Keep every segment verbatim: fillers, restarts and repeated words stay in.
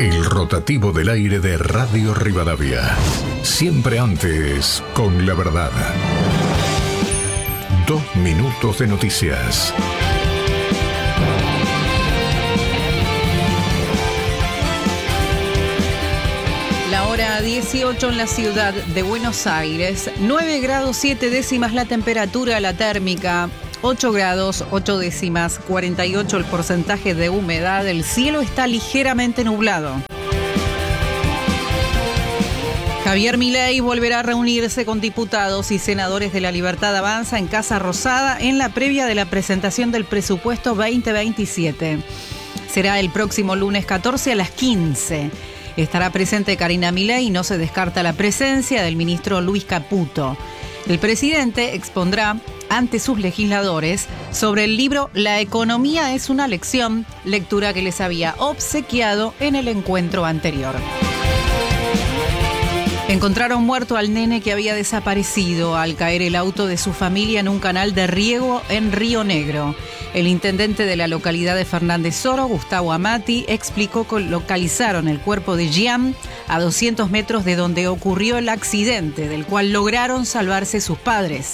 El rotativo del aire de Radio Rivadavia. Siempre antes, con la verdad. Dos minutos de noticias. La hora dieciocho en la ciudad de Buenos Aires. nueve grados siete décimas la temperatura, la térmica. ocho grados ocho décimas, cuarenta y ocho el porcentaje de humedad. El cielo está ligeramente nublado. Javier Milei volverá a reunirse con diputados y senadores de La Libertad Avanza en Casa Rosada en la previa de la presentación del presupuesto veinte veintisiete. Será el próximo lunes catorce a las quince. Estará presente Karina Milei y no se descarta la presencia del ministro Luis Caputo. El presidente expondrá ante sus legisladores sobre el libro La economía es una lección, lectura que les había obsequiado en el encuentro anterior. Encontraron muerto al nene que había desaparecido al caer el auto de su familia en un canal de riego en Río Negro. El intendente de la localidad de Fernández Oro, Gustavo Amati, explicó que localizaron el cuerpo de Gian a doscientos metros de donde ocurrió el accidente, del cual lograron salvarse sus padres.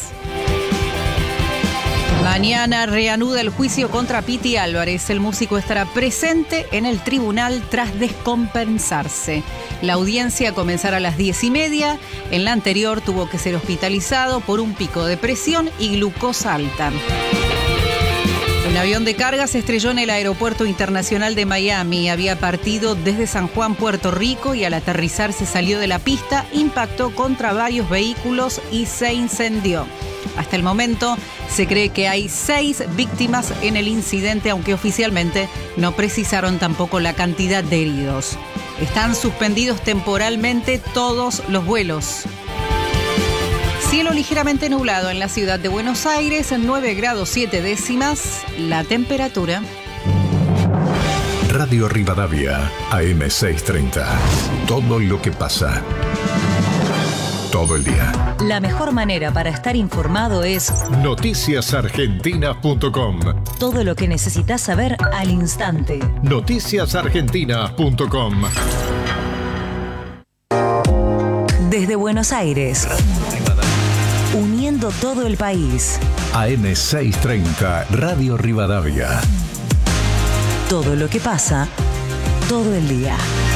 Mañana reanuda el juicio contra Piti Álvarez. El músico estará presente en el tribunal tras descompensarse. La audiencia comenzará a las diez y media. En la anterior tuvo que ser hospitalizado por un pico de presión y glucosa alta. Un avión de carga se estrelló en el Aeropuerto Internacional de Miami. Había partido desde San Juan, Puerto Rico, y al aterrizar se salió de la pista, impactó contra varios vehículos y se incendió. Hasta el momento se cree que hay seis víctimas en el incidente, aunque oficialmente no precisaron tampoco la cantidad de heridos. Están suspendidos temporalmente todos los vuelos. Cielo ligeramente nublado en la ciudad de Buenos Aires, nueve grados siete décimas la temperatura. Radio Rivadavia, A M seiscientos treinta. Todo lo que pasa. Todo el día. La mejor manera para estar informado es noticias argentinas punto com. Todo lo que necesitas saber al instante. noticias argentinas punto com. Desde Buenos Aires, uniendo todo el país. A M seiscientos treinta, Radio Rivadavia. Todo lo que pasa, todo el día.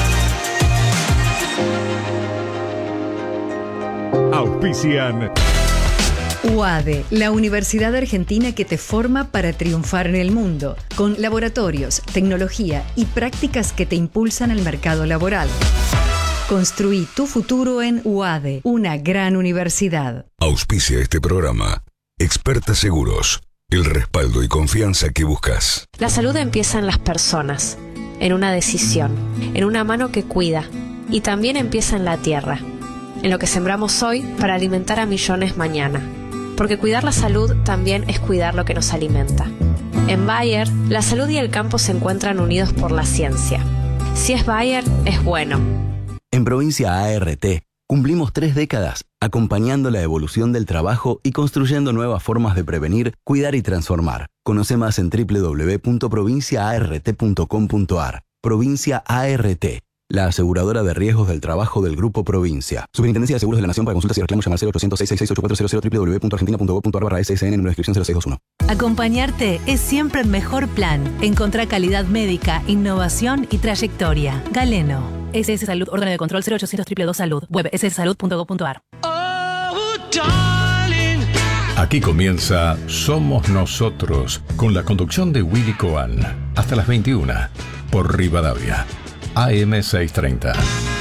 Auspician U A D E, la universidad argentina que te forma para triunfar en el mundo, con laboratorios, tecnología y prácticas que te impulsan al mercado laboral. Construí tu futuro en U A D E, una gran universidad. Auspicia este programa. Experta Seguros, el respaldo y confianza que buscas. La salud empieza en las personas, en una decisión, en una mano que cuida, y también empieza en la tierra, en lo que sembramos hoy para alimentar a millones mañana. Porque cuidar la salud también es cuidar lo que nos alimenta. En Bayer, la salud y el campo se encuentran unidos por la ciencia. Si es Bayer, es bueno. En Provincia A R T, cumplimos tres décadas acompañando la evolución del trabajo y construyendo nuevas formas de prevenir, cuidar y transformar. Conoce más en doble u doble u doble u punto provincia a r t punto com punto a r. Provincia A R T, la aseguradora de riesgos del trabajo del Grupo Provincia. Superintendencia de Seguros de la Nación. Para consultas y reclamos llama al cero ochocientos, seis seis seis, ocho cuatro cero cero, doble u doble u doble u punto argentina punto gob punto a r barra S S N, número de inscripción cero seis dos uno. Acompañarte es siempre el mejor plan. Encontrá calidad médica, innovación y trayectoria. Galeno. S S Salud, órgano de control cero ochocientos, dos dos dos Salud. Web s s salud punto gob punto a r. Aquí comienza Somos Nosotros, con la conducción de Willy Coan. Hasta las veintiuna, por Rivadavia, A M seiscientos treinta.